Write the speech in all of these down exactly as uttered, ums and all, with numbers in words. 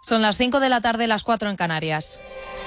Son las cinco de la tarde, las cuatro en Canarias.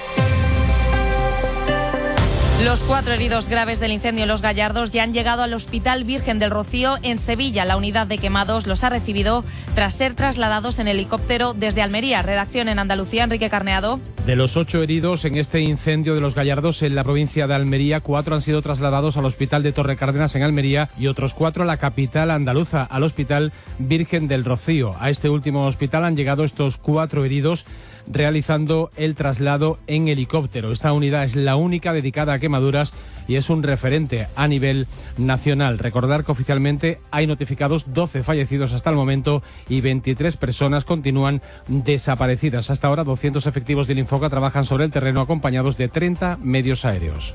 Los cuatro heridos graves del incendio en Los Gallardos ya han llegado al Hospital Virgen del Rocío en Sevilla. La unidad de quemados los ha recibido tras ser trasladados en helicóptero desde Almería. Redacción en Andalucía, Enrique Carneado. De los ocho heridos en este incendio de Los Gallardos en la provincia de Almería, cuatro han sido trasladados al Hospital de Torrecárdenas en Almería y otros cuatro a la capital andaluza, al Hospital Virgen del Rocío. A este último hospital han llegado estos cuatro heridos realizando el traslado en helicóptero. Esta unidad es la única dedicada a quemaduras y es un referente a nivel nacional. Recordar que oficialmente hay notificados doce fallecidos hasta el momento y veintitrés personas continúan desaparecidas. Hasta ahora, doscientos efectivos del Infoca trabajan sobre el terreno acompañados de treinta medios aéreos.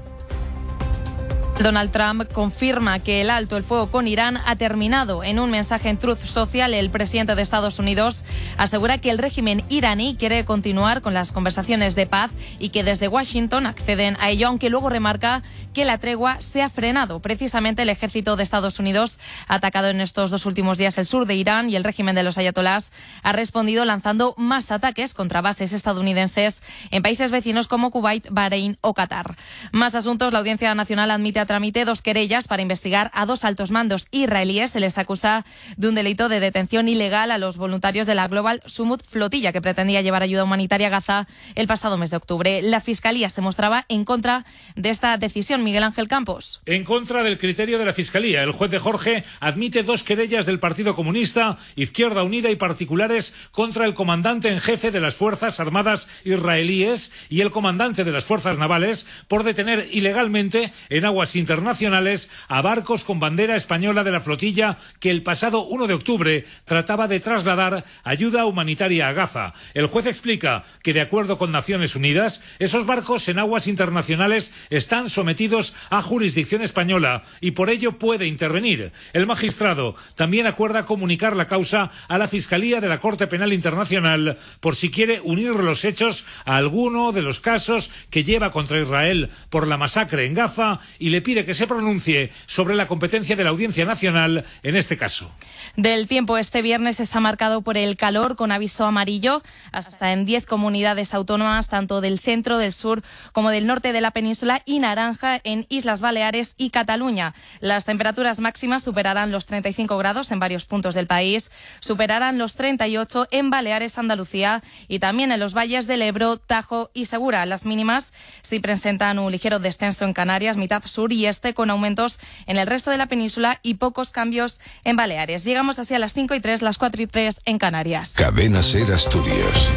Donald Trump confirma que el alto el fuego con Irán ha terminado. En un mensaje en Truth Social, el presidente de Estados Unidos asegura que el régimen iraní quiere continuar con las conversaciones de paz y que desde Washington acceden a ello, aunque luego remarca que la tregua se ha frenado. Precisamente el ejército de Estados Unidos ha atacado en estos dos últimos días el sur de Irán y el régimen de los ayatolás ha respondido lanzando más ataques contra bases estadounidenses en países vecinos como Kuwait, Bahrein o Qatar. Más asuntos. La Audiencia Nacional admite a tramite dos querellas para investigar a dos altos mandos israelíes. Se les acusa de un delito de detención ilegal a los voluntarios de la Global Sumud Flotilla, que pretendía llevar ayuda humanitaria a Gaza el pasado mes de octubre. La Fiscalía se mostraba en contra de esta decisión. Miguel Ángel Campos. En contra del criterio de la Fiscalía, el juez de Jorge admite dos querellas del Partido Comunista, Izquierda Unida y particulares contra el comandante en jefe de las Fuerzas Armadas israelíes y el comandante de las Fuerzas Navales por detener ilegalmente en aguas internacionales a barcos con bandera española de la flotilla que el pasado uno de octubre trataba de trasladar ayuda humanitaria a Gaza. El juez explica que, de acuerdo con Naciones Unidas, esos barcos en aguas internacionales están sometidos a jurisdicción española y por ello puede intervenir. El magistrado también acuerda comunicar la causa a la Fiscalía de la Corte Penal Internacional por si quiere unir los hechos a alguno de los casos que lleva contra Israel por la masacre en Gaza y le pide que se pronuncie sobre la competencia de la Audiencia Nacional en este caso. Del tiempo, este viernes está marcado por el calor con aviso amarillo hasta en diez comunidades autónomas, tanto del centro, del sur como del norte de la península, y naranja en Islas Baleares y Cataluña. Las temperaturas máximas superarán los treinta y cinco grados en varios puntos del país, superarán los treinta y ocho en Baleares, Andalucía y también en los valles del Ebro, Tajo y Segura. Las mínimas sí presentan un ligero descenso en Canarias, mitad sur y este, con aumentos en el resto de la península y pocos cambios en Baleares. Llegamos así a las cinco y tres, las cuatro y tres en Canarias. Cadena SER Asturias.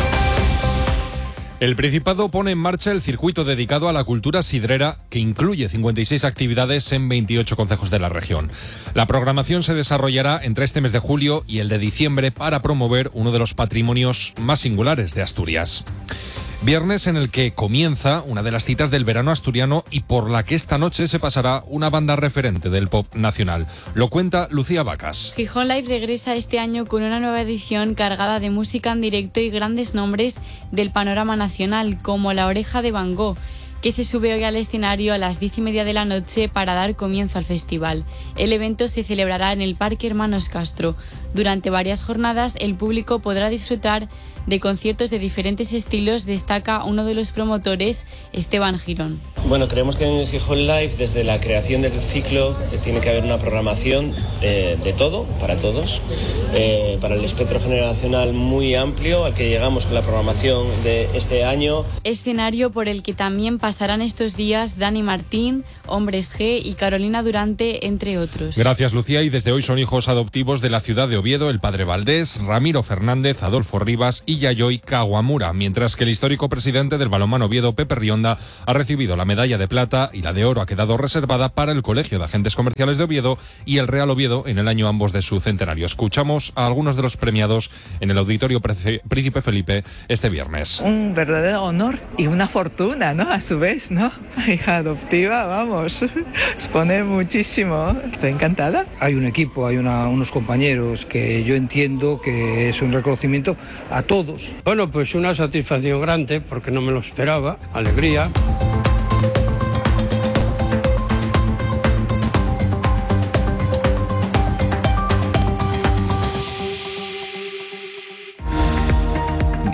El Principado pone en marcha el circuito dedicado a la cultura sidrera, que incluye cincuenta y seis actividades en veintiocho concejos de la región. La programación se desarrollará entre este mes de julio y el de diciembre para promover uno de los patrimonios más singulares de Asturias. Viernes en el que comienza una de las citas del verano asturiano y por la que esta noche se pasará una banda referente del pop nacional. Lo cuenta Lucía Vacas. Gijón Live regresa este año con una nueva edición cargada de música en directo y grandes nombres del panorama nacional, como La Oreja de Van Gogh, que se sube hoy al escenario a las diez y media de la noche para dar comienzo al festival. El evento se celebrará en el Parque Hermanos Castro. Durante varias jornadas el público podrá disfrutar de conciertos de diferentes estilos, destaca uno de los promotores, Esteban Girón. Bueno, creemos que en el Gijón Live, desde la creación del ciclo, eh, tiene que haber una programación eh, de todo, para todos, eh, para el espectro generacional muy amplio, al que llegamos con la programación de este año. Escenario por el que también pasarán estos días Dani Martín, Hombres G y Carolina Durante, entre otros. Gracias, Lucía. Y desde hoy son hijos adoptivos de la ciudad de Oviedo el padre Valdés, Ramiro Fernández, Adolfo Rivas y Yayoi Kawamura, mientras que el histórico presidente del balonmano Oviedo, Pepe Rionda, ha recibido la medalla de plata y la de oro ha quedado reservada para el Colegio de Agentes Comerciales de Oviedo y el Real Oviedo en el año ambos de su centenario. Escuchamos a algunos de los premiados en el Auditorio Príncipe Felipe este viernes. Un verdadero honor y una fortuna, ¿no? A su vez, ¿no? Hija adoptiva, vamos, os pone muchísimo. Estoy encantada. Hay un equipo, hay una, unos compañeros que yo entiendo que es un reconocimiento a todos. Bueno, pues una satisfacción grande porque no me lo esperaba, alegría.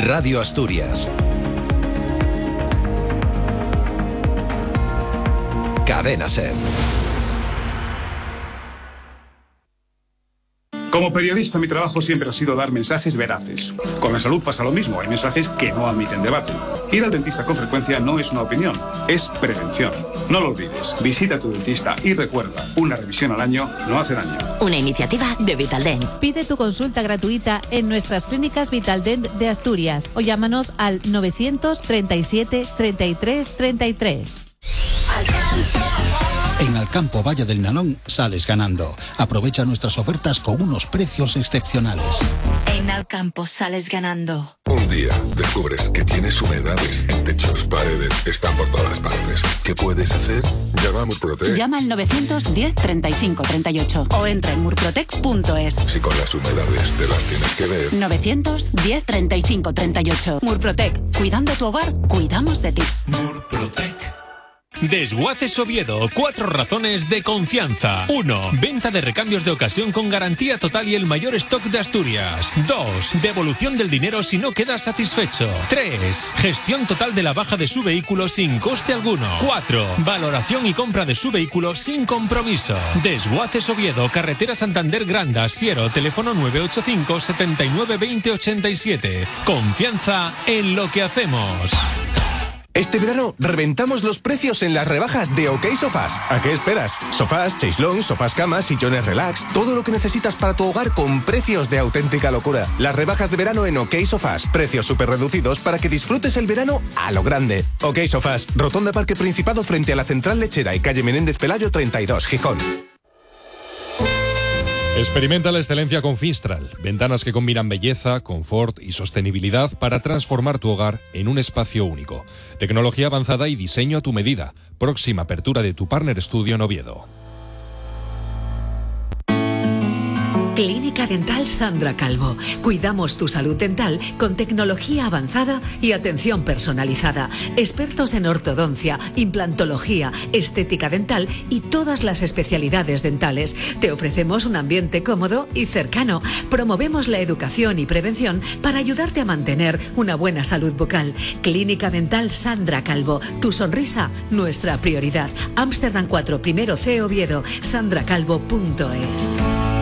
Radio Asturias. Cadena SER. Como periodista, mi trabajo siempre ha sido dar mensajes veraces. Con la salud pasa lo mismo, hay mensajes que no admiten debate. Ir al dentista con frecuencia no es una opinión, es prevención. No lo olvides, visita a tu dentista y recuerda, una revisión al año no hace daño. Una iniciativa de Vitaldent. Pide tu consulta gratuita en nuestras clínicas Vitaldent de Asturias o llámanos al novecientos treinta y siete treinta y tres treinta y tres. En Alcampo Valle del Nalón sales ganando. Aprovecha nuestras ofertas con unos precios excepcionales. En Alcampo sales ganando. Un día descubres que tienes humedades en techos, paredes, están por todas partes. ¿Qué puedes hacer? Llama a Murprotec. Llama al novecientos diez treinta y cinco treinta y ocho o entra en murprotec punto es. Si con las humedades te las tienes que ver. novecientos diez treinta y cinco treinta y ocho. Murprotec. Cuidando tu hogar, cuidamos de ti. Murprotec. Desguaces Oviedo, cuatro razones de confianza. uno. Venta de recambios de ocasión con garantía total y el mayor stock de Asturias. dos. Devolución del dinero si no quedas satisfecho. tres. Gestión total de la baja de su vehículo sin coste alguno. cuatro. Valoración y compra de su vehículo sin compromiso. Desguaces Oviedo, carretera Santander Granda, Siero, teléfono nueve ocho cinco, setenta y nueve, veinte, ochenta y siete. Confianza en lo que hacemos. Este verano reventamos los precios en las rebajas de OK Sofás. ¿A qué esperas? Sofás, chaislons, sofás camas, sillones relax, todo lo que necesitas para tu hogar con precios de auténtica locura. Las rebajas de verano en OK Sofás, precios súper reducidos para que disfrutes el verano a lo grande. OK Sofás, Rotonda Parque Principado frente a la Central Lechera y calle Menéndez Pelayo treinta y dos, Gijón. Experimenta la excelencia con Fistral, ventanas que combinan belleza, confort y sostenibilidad para transformar tu hogar en un espacio único. Tecnología avanzada y diseño a tu medida. Próxima apertura de tu Partner Studio en Oviedo. Clínica Dental Sandra Calvo. Cuidamos tu salud dental con tecnología avanzada y atención personalizada. Expertos en ortodoncia, implantología, estética dental y todas las especialidades dentales. Te ofrecemos un ambiente cómodo y cercano. Promovemos la educación y prevención para ayudarte a mantener una buena salud bucal. Clínica Dental Sandra Calvo. Tu sonrisa, nuestra prioridad. Ámsterdam cuatro, primero C, Oviedo. sandra calvo punto es.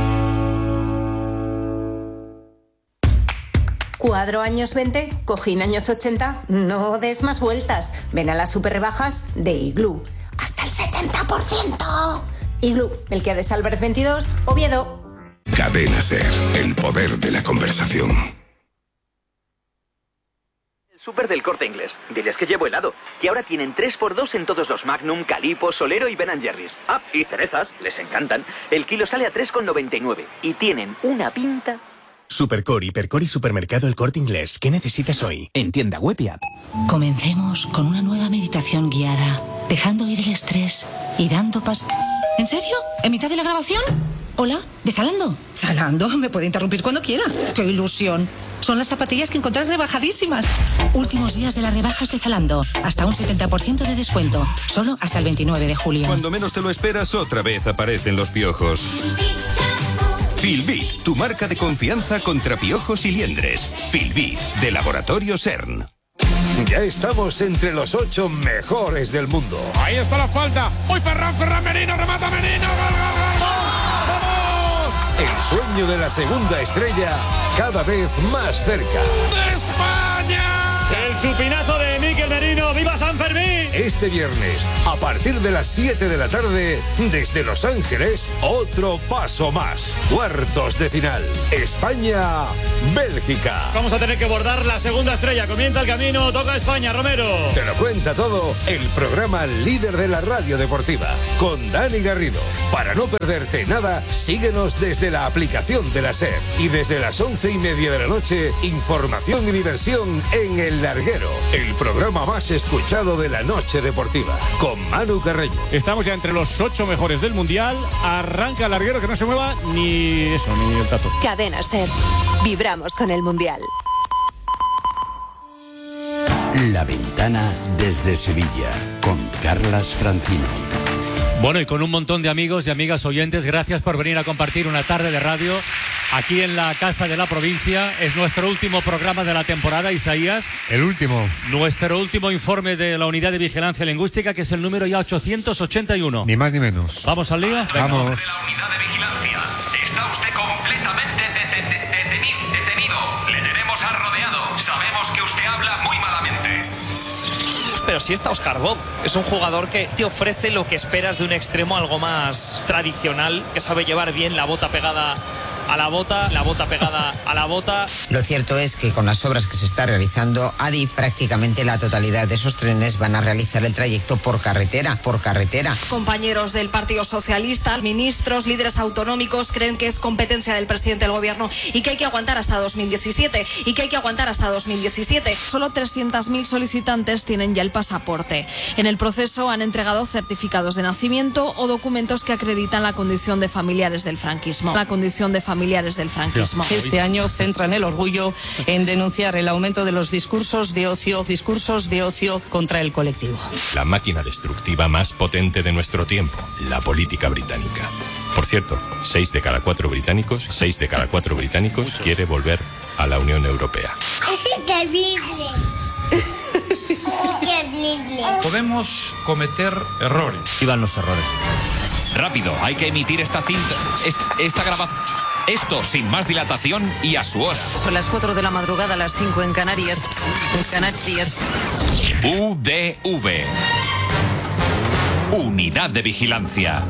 Cuadro años veinte, cojín años ochenta, no des más vueltas. Ven a las super rebajas de Iglú. ¡Hasta el setenta por ciento! Iglú, el que de Álvarez veintidós, Oviedo. Cadena SER, el poder de la conversación. El súper del Corte Inglés. Diles que llevo helado. Que ahora tienen tres por dos en todos los Magnum, Calippo, Solero y Ben and Jerry's. Ah, y cerezas, les encantan. El kilo sale a tres con noventa y nueve. Y tienen una pinta... Supercore, Hipercore y Supermercado El Corte Inglés. ¿Qué necesitas hoy? En tienda web y app. Comencemos con una nueva meditación guiada, dejando ir el estrés y dando pas... ¿En serio? ¿En mitad de la grabación? ¿Hola? ¿De Zalando? Zalando, me puede interrumpir cuando quiera. ¡Qué ilusión! Son las zapatillas que encontrás rebajadísimas. Últimos días de las rebajas de Zalando. Hasta un setenta por ciento de descuento. Solo hasta el veintinueve de julio. Cuando menos te lo esperas, otra vez aparecen los piojos. Filbit, tu marca de confianza contra piojos y liendres. Filbit, de Laboratorio CERN. Ya estamos entre los ocho mejores del mundo. Ahí está la falta. ¡Uy, Ferran, Ferran Merino, remata Merino! ¡Gol, gol, gol! ¡Vamos! El sueño de la segunda estrella cada vez más cerca. ¡De España! El chupinazo de Mikel Merino. ¡Viva San Fermín! Este viernes, a partir de las siete de la tarde, desde Los Ángeles, otro paso más. Cuartos de final. España, Bélgica. Vamos a tener que bordar la segunda estrella. Comienza el camino, toca España, Romero. Te lo cuenta todo el programa líder de la radio deportiva, con Dani Garrido. Para no perderte nada, síguenos desde la aplicación de la SER. Y desde las once y media de la noche, información y diversión en El Larguero, el programa más escuchado de la noche deportiva, con Manu Carreño. Estamos ya entre los ocho mejores del Mundial. Arranca El Larguero, que no se mueva ni eso, ni el tato. Cadena SER. Vibramos con el Mundial. La Ventana desde Sevilla, con Carlas Francino. Bueno, y con un montón de amigos y amigas oyentes, gracias por venir a compartir una tarde de radio Aquí en la Casa de la Provincia es nuestro último programa de la temporada, Isaías. El último. Nuestro último informe de la Unidad de Vigilancia Lingüística, que es el número ya ochocientos ochenta y uno. Ni más ni menos. ¿Vamos al lío? Venga. Vamos. De la Unidad de Vigilancia. Está usted completamente de- de- de- deteni- detenido. Le tenemos arrodeado. Sabemos que usted habla muy malamente. Pero si está Óscar Bob, es un jugador que te ofrece lo que esperas de un extremo algo más tradicional, que sabe llevar bien la bota pegada a la bota, la bota pegada a la bota. Lo cierto es que con las obras que se está realizando, Adif, prácticamente la totalidad de esos trenes van a realizar el trayecto por carretera, por carretera. Compañeros del Partido Socialista, ministros, líderes autonómicos creen que es competencia del presidente del gobierno y que hay que aguantar hasta dos mil diecisiete y que hay que aguantar hasta dos mil diecisiete. Solo trescientos mil solicitantes tienen ya el pasaporte. En el proceso han entregado certificados de nacimiento o documentos que acreditan la condición de familiares del franquismo. La condición de familiares del franquismo. Este año centran el orgullo en denunciar el aumento de los discursos de ocio, discursos de ocio contra el colectivo. La máquina destructiva más potente de nuestro tiempo, la política británica. Por cierto, seis de cada cuatro británicos, seis de cada cuatro británicos Muchos. quiere volver a la Unión Europea. Terrible. Terrible. Podemos cometer errores. Iban los errores. Rápido, hay que emitir esta cinta, esta, esta grabación. Esto sin más dilatación y a su hora. Son las cuatro de la madrugada, las cinco en Canarias. En Canarias. U D V. Unidad de Vigilancia.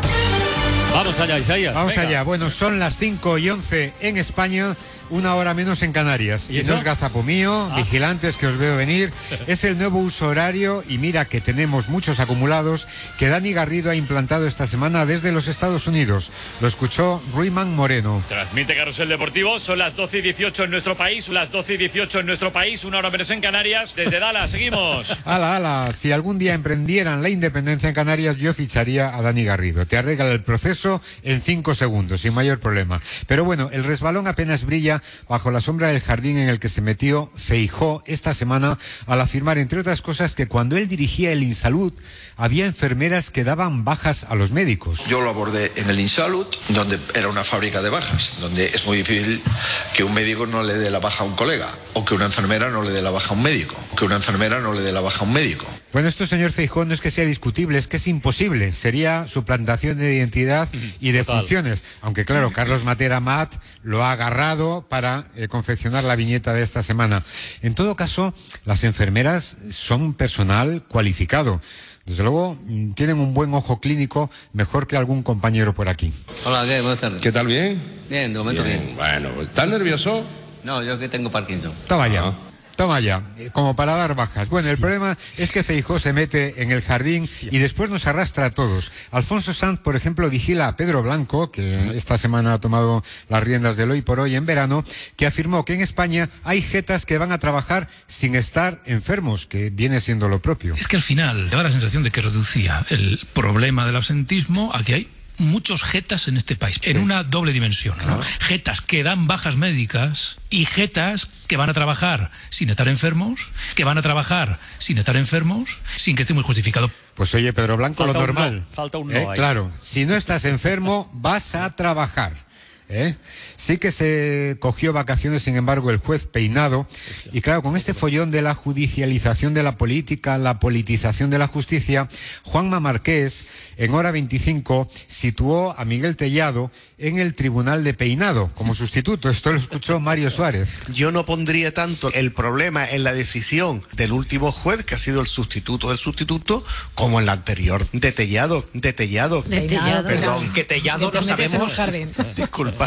Vamos allá, Isaías. Vamos Venga. allá. Bueno, son las cinco y once en España, una hora menos en Canarias. ¿Y Y, eso? no es gazapo mío, Ah. vigilantes que os veo venir. Es el nuevo uso horario y mira que tenemos muchos acumulados que Dani Garrido ha implantado esta semana desde los Estados Unidos. Lo escuchó Ruiman Moreno. Transmite Carrusel Deportivo, son las doce y dieciocho en nuestro país, las doce y dieciocho en nuestro país, una hora menos en Canarias. Desde Dallas, seguimos. Ala, ala, si algún día emprendieran la independencia en Canarias, yo ficharía a Dani Garrido. Te arregla el proceso en cinco segundos, sin mayor problema. Pero bueno, el resbalón apenas brilla bajo la sombra del jardín en el que se metió Feijóo esta semana al afirmar, entre otras cosas, que cuando él dirigía el Insalud había enfermeras que daban bajas a los médicos. Yo lo abordé en el Insalud, donde era una fábrica de bajas, donde es muy difícil que un médico no le dé la baja a un colega, o que una enfermera no le dé la baja a un médico, o que una enfermera no le dé la baja a un médico. Bueno, esto, señor Feijóo, no es que sea discutible, es que es imposible. Sería suplantación de identidad y de Total. funciones. Aunque, claro, Carlos Matera Amat lo ha agarrado para eh, confeccionar la viñeta de esta semana. En todo caso, las enfermeras son personal cualificado. Desde luego, mm, tienen un buen ojo clínico, mejor que algún compañero por aquí. Hola, ¿qué? Buenas tardes. ¿Qué tal, bien? Bien, de momento bien. Bien, bueno, ¿estás nervioso? No, yo que tengo Parkinson. Toma ya. Toma ya, eh, como para dar bajas. Bueno, el problema es que Feijóo se mete en el jardín y después nos arrastra a todos. Alfonso Sanz, por ejemplo, vigila a Pedro Blanco, que esta semana ha tomado las riendas del Hoy por Hoy en verano, que afirmó que en España hay jetas que van a trabajar sin estar enfermos, que viene siendo lo propio. Es que al final daba la sensación de que reducía el problema del absentismo a que hay muchos jetas en este país, en una doble dimensión, ¿no? Jetas que dan bajas médicas y jetas que van a trabajar sin estar enfermos, que van a trabajar sin estar enfermos, sin que esté muy justificado. Pues oye, Pedro Blanco, Falta lo un normal. no, falta un no Eh, ahí. Claro, si no estás enfermo, vas a trabajar. ¿Eh? Sí que se cogió vacaciones, sin embargo, el juez Peinado, y claro, con este follón de la judicialización de la política, la politización de la justicia, Juanma Marqués, en Hora veinticinco, situó a Miguel Tellado en el Tribunal de Peinado como sustituto. Esto lo escuchó Mario Suárez. Yo no pondría tanto el problema en la decisión del último juez, que ha sido el sustituto del sustituto, como en la anterior de Tellado, de Tellado. De Tellado. Perdón, Que Tellado no sabemos. Disculpa.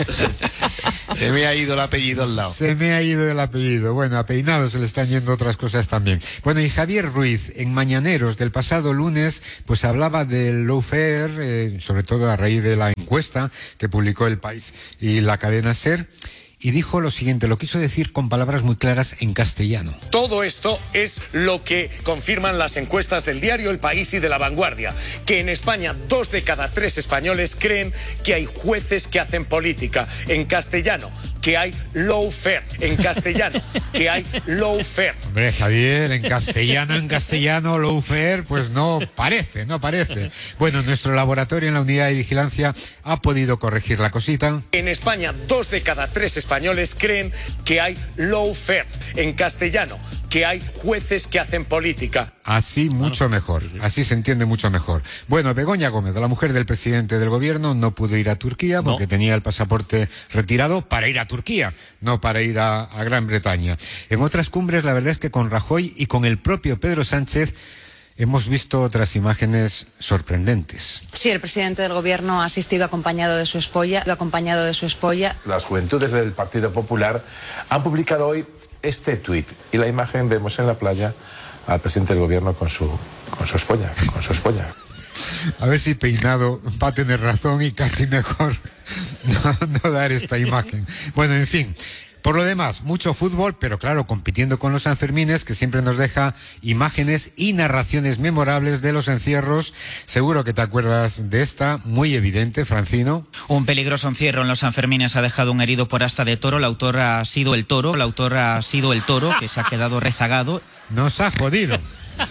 Se me ha ido el apellido al lado. Se me ha ido el apellido. Bueno, a Peinado se le están yendo otras cosas también. Bueno, y Javier Ruiz, en Mañaneros del pasado lunes, pues hablaba del lawfare, eh, sobre todo a raíz de la encuesta que publicó El País y la cadena SER, y dijo lo siguiente, lo quiso decir con palabras muy claras en castellano. Todo esto es lo que confirman las encuestas del diario El País y de La Vanguardia, que en España dos de cada tres españoles creen que hay jueces que hacen política. En castellano, que hay lawfare. En castellano, que hay lawfare. Hombre, Javier, en castellano, en castellano, lawfare, pues no parece, no parece. Bueno, nuestro laboratorio en la unidad de vigilancia ha podido corregir la cosita. En España, dos de cada tres españoles creen que hay lawfare. En castellano, que hay jueces que hacen política. Así mucho mejor, así se entiende mucho mejor. Bueno, Begoña Gómez, la mujer del presidente del gobierno, no pudo ir a Turquía porque no. tenía el pasaporte retirado para ir a Turquía, no para ir a, a Gran Bretaña. En otras cumbres, la verdad es que con Rajoy y con el propio Pedro Sánchez hemos visto otras imágenes sorprendentes. Sí, el presidente del gobierno ha asistido acompañado de su espolla, acompañado de su espolla. Las juventudes del Partido Popular han publicado hoy este tuit y la imagen vemos en la playa al presidente del gobierno con su con su espolla, con su espolla. A ver si Peinado va a tener razón y casi mejor no, no dar esta imagen. Bueno, en fin. Por lo demás, mucho fútbol, pero claro, compitiendo con los Sanfermines, que siempre nos deja imágenes y narraciones memorables de los encierros. Seguro que te acuerdas de esta, muy evidente, Francino. Un peligroso encierro en los Sanfermines ha dejado un herido por asta de toro. El autor ha sido el toro, el autor ha sido el toro, que se ha quedado rezagado. Nos ha jodido.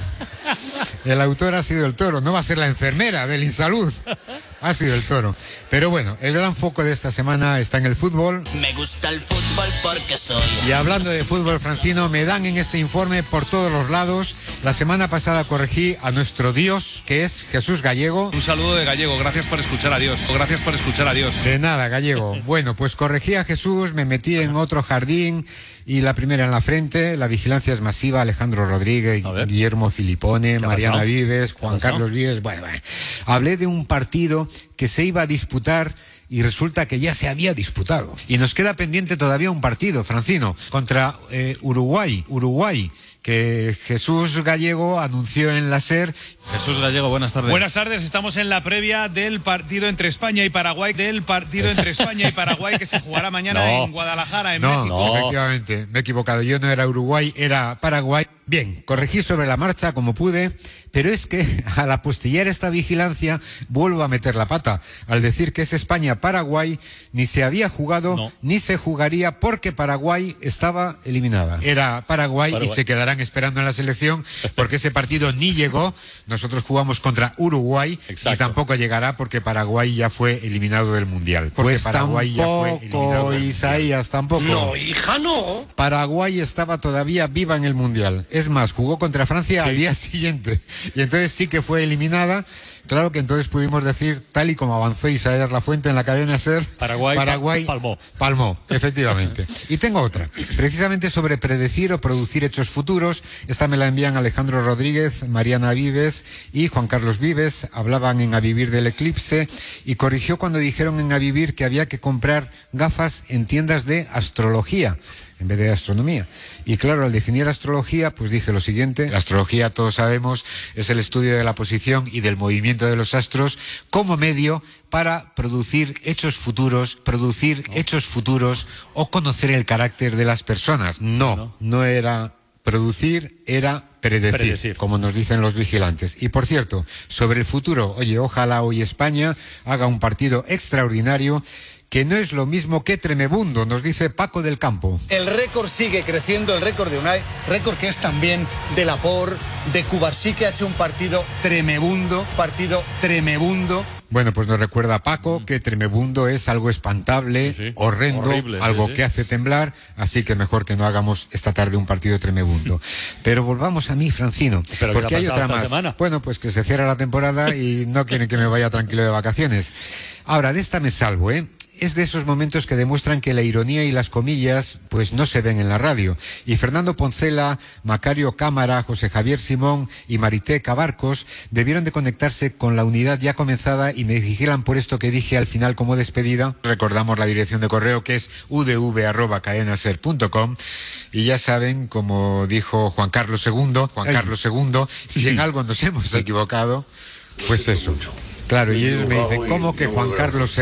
El autor ha sido el toro, no va a ser la enfermera del Insalud. Ha sido el toro. Pero bueno, el gran foco de esta semana está en el fútbol. Me gusta el fútbol porque soy... Y hablando de fútbol, Francino, me dan en este informe por todos los lados. La semana pasada corregí a nuestro Dios, que es Jesús Gallego. Un saludo de Gallego, gracias por escuchar a Dios. Gracias por escuchar a Dios. De nada, Gallego. Bueno, pues corregí a Jesús, me metí en otro jardín y la primera en la frente. La vigilancia es masiva. Alejandro Rodríguez, Guillermo Filipone, Mariana Vives, Juan Carlos Vives. Bueno, bueno, hablé de un partido que se iba a disputar y resulta que ya se había disputado. Y nos queda pendiente todavía un partido, Francino, contra eh, Uruguay, Uruguay, que Jesús Gallego anunció en la SER. Jesús Gallego, buenas tardes. Buenas tardes, estamos en la previa del partido entre España y Paraguay, del partido entre España y Paraguay que se jugará mañana no. en Guadalajara, en no, México. No, efectivamente, me he equivocado, yo no era Uruguay, era Paraguay. Bien, corregí sobre la marcha como pude, pero es que al apostillar esta vigilancia vuelvo a meter la pata, al decir que es España-Paraguay, ni se había jugado, no. ni se jugaría porque Paraguay estaba eliminada. Era Paraguay, Paraguay y se quedarán esperando en la selección porque ese partido ni llegó. Nosotros jugamos contra Uruguay. Exacto. Y tampoco llegará porque Paraguay ya fue eliminado del Mundial. Porque pues Paraguay tampoco, ya fue eliminado del Isaías, Mundial. Tampoco. No, hija, no. Paraguay estaba todavía viva en el Mundial. Es más, jugó contra Francia sí. al día siguiente. Y entonces sí que fue eliminada. Claro que entonces pudimos decir, tal y como avanzó Isaías Lafuente en la cadena SER, Paraguay, Paraguay palmó. Palmó, efectivamente. Y tengo otra, precisamente sobre predecir o producir hechos futuros. Esta me la envían Alejandro Rodríguez, Mariana Vives y Juan Carlos Vives. Hablaban en A Vivir del eclipse y corrigió cuando dijeron en A Vivir que había que comprar gafas en tiendas de astrología en vez de astronomía. Y claro, al definir astrología, pues dije lo siguiente: la astrología, todos sabemos, es el estudio de la posición y del movimiento de los astros como medio para producir hechos futuros, producir no. hechos futuros o conocer el carácter de las personas. No, no, no era producir, era predecir, predecir, como nos dicen los vigilantes. Y por cierto, sobre el futuro, oye, ojalá hoy España haga un partido extraordinario, que no es lo mismo que tremebundo, nos dice Paco del Campo. El récord sigue creciendo, el récord de Unai, récord que es también de Laporte, de Cubarsí, que ha hecho un partido tremebundo, partido tremebundo. Bueno, pues nos recuerda Paco que tremebundo es algo espantable, sí, sí. horrendo, horrible, algo sí, sí. que hace temblar, así que mejor que no hagamos esta tarde un partido tremebundo. Pero volvamos a mí, Francino, ¿Pero porque hay otra más. Semana? Bueno, pues que se cierra la temporada y no quieren que me vaya tranquilo de vacaciones. Ahora, de esta me salvo, ¿eh? Es de esos momentos que demuestran que la ironía y las comillas pues no se ven en la radio. Y Fernando Poncela, Macario Cámara, José Javier Simón y Marité Cabarcos debieron de conectarse con la unidad ya comenzada y me vigilan por esto que dije al final como despedida. Recordamos la dirección de correo, que es u d v arroba cadenaser punto com, y ya saben, como dijo Juan Carlos segundo, Juan Carlos segundo, si en algo nos hemos equivocado, pues eso. Claro, y ellos me dicen, ¿cómo que Juan Carlos segundo?